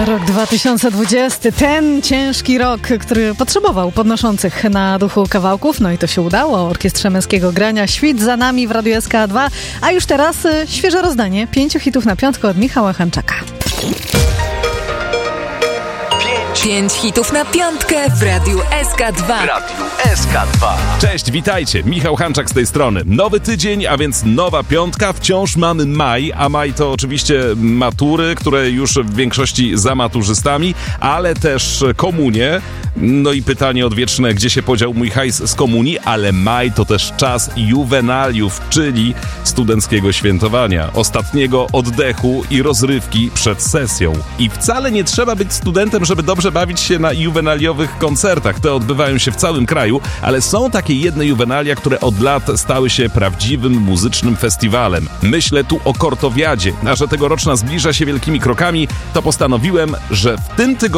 Rok 2020, ten ciężki rok, który potrzebował podnoszących na duchu kawałków, no i to się udało. Orkiestrze Męskiego Grania Świt za nami w Radiu SK2, a już teraz świeże rozdanie 5 hitów na piątkę od Michała Hanczaka. 5 hitów na piątkę w Radiu SK2. Cześć, witajcie. Michał Hanczak z tej strony. Nowy tydzień, a więc nowa piątka. Wciąż mamy maj, a maj to oczywiście matury, które już w większości za maturzystami, ale też komunie. No i pytanie odwieczne, gdzie się podział mój hajs z komunii, ale maj to też czas juwenaliów, czyli studenckiego świętowania, ostatniego oddechu i rozrywki przed sesją. I wcale nie trzeba być studentem, żeby dobrze bawić się na juwenaliowych koncertach. Te odbywają się w całym kraju, ale są takie jedne juwenalia, które od lat stały się prawdziwym muzycznym festiwalem. Myślę tu o Kortowiadzie, a że tegoroczna zbliża się wielkimi krokami, to postanowiłem, że w tym tygodniu